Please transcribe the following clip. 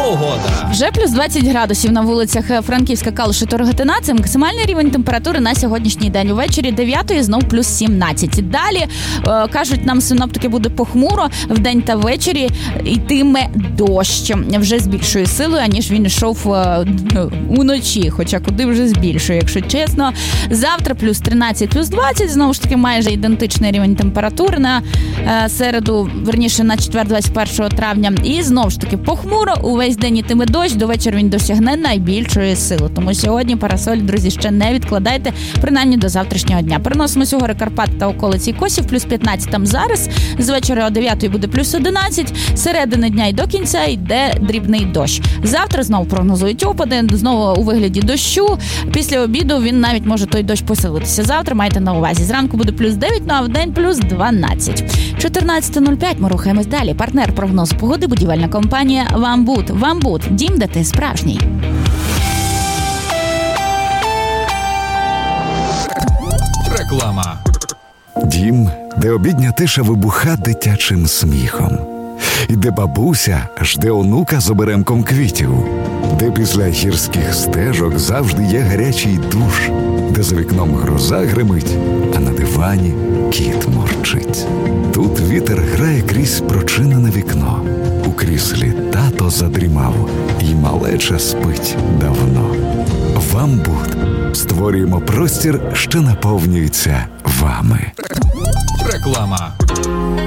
Погода. Вже плюс 20 градусів на вулицях Франківська, Калуша, Торготина. Це максимальний рівень температури на сьогоднішній день. Увечері 9-ї знов плюс 17. Далі, кажуть нам синоптики, буде похмуро. Вдень та ввечері йтиме дощ. Вже з більшою силою, аніж він йшов уночі. Хоча куди вже з більшою, якщо чесно. Завтра плюс 13, плюс 20. Знову ж таки, майже ідентичний рівень температури на середу, верніше на четвер, 21 травня. І знову ж таки похмуро. Увесь день йтиме дощ, до вечора він досягне найбільшої сили. Тому сьогодні парасоль, друзі, ще не відкладайте, принаймні до завтрашнього дня. Переносимося у гори Карпат та околиці Косів, плюс 15 там зараз. З вечора о 9 буде плюс 11. Середини дня і до кінця йде дрібний дощ. Завтра знову прогнозують опади, знову у вигляді дощу. Після обіду він навіть може той дощ посилитися. Завтра майте на увазі. Зранку буде плюс 9, ну а вдень плюс 12. 14.05 ми рухаємось далі. Партнер прогнозу погоди, будівельна компанія «Вамбуд». «Вамбуд» – дім, де ти справжній. Реклама. Дім, де обідня тиша вибуха дитячим сміхом. І де бабуся жде онука з оберемком квітів. Де після гірських стежок завжди є гарячий душ. Де за вікном гроза гримить, а на дивані кіт морчить. Тут вітер грає крізь прочинене вікно. У кріслі тато задрімав, і малеча спить давно. «Вамбуд» створюємо простір, що наповнюється вами. Реклама.